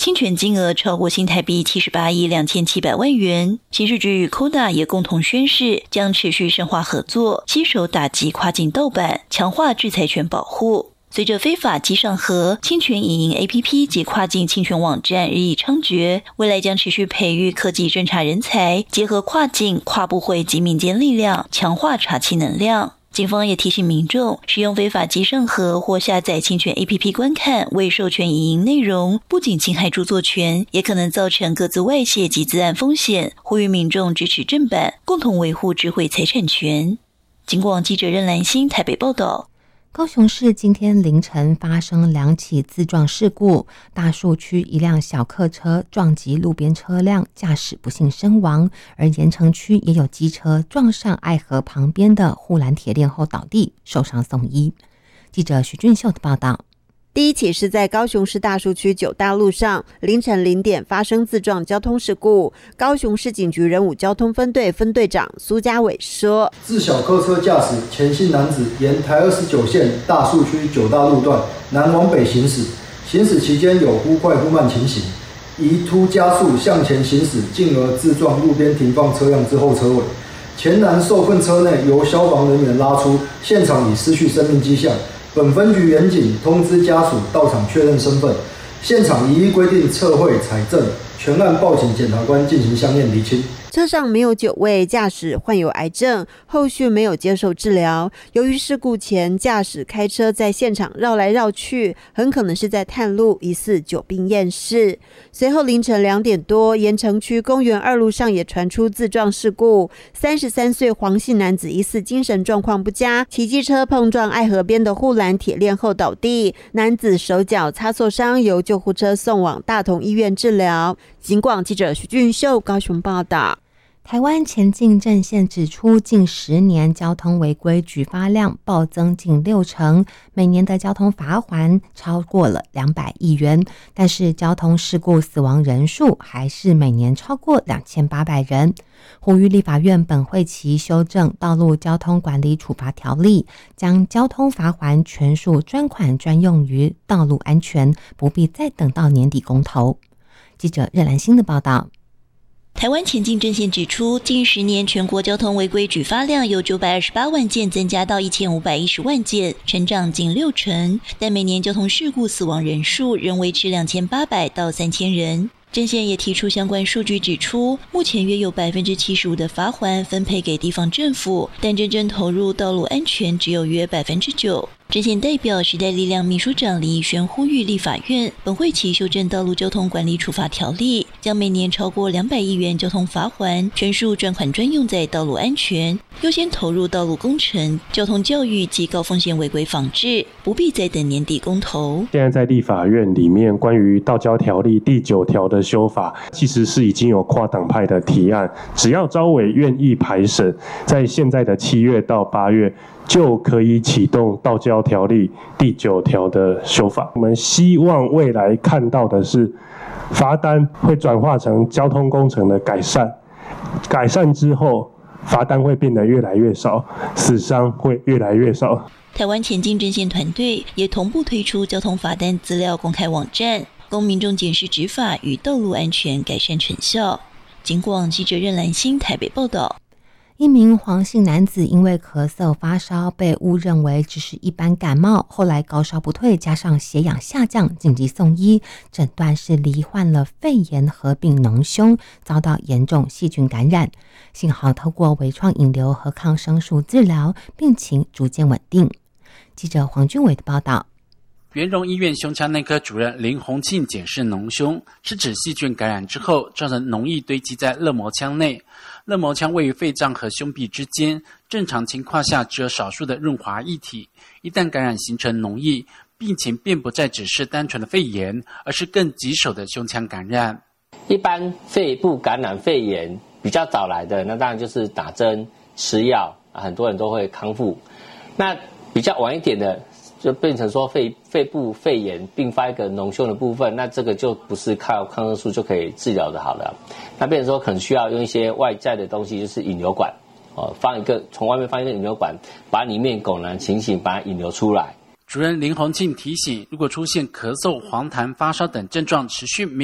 侵权金额超过新台币78亿2700万元。刑事局与 CODA 也共同宣示，将持续深化合作，携手打击跨境盗版，强化制裁权保护。随着非法机上盒、侵权影音 APP 及跨境侵权网站日益猖獗，未来将持续培育科技侦查人才，结合跨境、跨部会及民间力量，强化查缉能量。警方也提醒民众，使用非法机上盒或下载侵权 APP 观看未授权影音内容，不仅侵害著作权，也可能造成个资外泄及资安风险。呼吁民众支持正版，共同维护智慧财产权。警广记者任兰心台北报道。 高雄市今天凌晨发生2起自撞事故，大树区一辆小客车撞击路边车辆，驾驶不幸身亡，而盐城区也有机车撞上爱河旁边的护栏铁链后倒地，受伤送医。记者徐俊秀的报道。 第一起是在高雄市大树区九大路上，凌晨0点发生自撞交通事故。高雄市警局人武交通分队分队长苏家伟说： 自小客车驾驶前姓男子沿台29线大树区九大路段南往北行驶，行驶期间有忽快忽慢情形，移突加速向前行驶，进而自撞路边停放车辆之后车尾。前男受困车内由消防人员拉出，现场已失去生命迹象。本分局员警通知家属到场确认身份，现场一一规定测绘采证，全案报请检察官进行相验厘清。 车上没有酒味，驾驶患有癌症，后续没有接受治疗。由于事故前驾驶开车在现场绕来绕去，很可能是在探路，疑似酒病厌世。随后凌晨2点多，盐城区公园2路上也传出自撞事故，33岁黄姓男子疑似精神状况不佳，骑机车碰撞爱河边的护栏铁链后倒地，男子手脚擦挫伤，由救护车送往大同医院治疗。警广记者徐俊秀高雄报道。 台湾前进阵线指出，近10年交通违规举发量暴增近60%，每年的交通罚锾超过了200亿元，但是交通事故死亡人数还是每年超过2800人。呼吁立法院本会期修正《道路交通管理处罚条例》，将交通罚锾全数专款专用于道路安全，不必再等到年底公投。记者任兰心的报道。 台湾前进阵线指出，近10年全国交通违规举发量由928万件增加到1510万件，成长近60%，但每年交通事故死亡人数仍维持2800到3000人。阵线也提出相关数据指出，目前约有75%的罚锾分配给地方政府，但真正投入道路安全只有约9%。阵线代表时代力量秘书长李义轩呼吁立法院本会期修正道路交通管理处罚条例，将每年超过200亿元交通罚锾全数专款专用在道路安全，优先投入道路工程、交通教育及高风险违规防治，不必再等年底公投。 现在在立法院里面关于道交条例第9条的修法，其实是已经有跨党派的提案，只要召委愿意排审，在现在的7月到8月就可以启动道交条例第9条的修法。我们希望未来看到的是罚单会转化成交通工程的改善，改善之后罚单会变得越来越少，死伤会越来越少。 台湾前进阵线团队也同步推出交通罚单资料公开网站，供民众检视执法与道路安全改善成效。警广记者任兰心台北报道。 一名黄姓男子因为咳嗽发烧被误认为只是一般感冒，后来高烧不退，加上血氧下降，紧急送医，诊断是罹患了肺炎合并脓胸，遭到严重细菌感染。幸好透过微创引流和抗生素治疗，病情逐渐稳定。记者黄俊伟的报道。 元荣医院胸腔内科主任林宏庆检视脓胸，是指细菌感染之后造成脓液堆积在肋膜腔内。肋膜腔位于肺脏和胸壁之间，正常情况下只有少数的润滑液体，一旦感染形成脓液，病情便不再只是单纯的肺炎，而是更棘手的胸腔感染。 一般肺部感染肺炎比较早来的，那当然就是打针吃药，很多人都会康复。那比较晚一点的，就变成说肺部肺炎并发一个脓胸的部分，那这个就不是靠抗生素就可以治疗的好了。那变成说可能需要用一些外在的东西，就是引流管，从外面放一个引流管，把里面汞囊情形把它引流出来。 主任林宏庆提醒，如果出现咳嗽、黄痰、发烧等症状持续没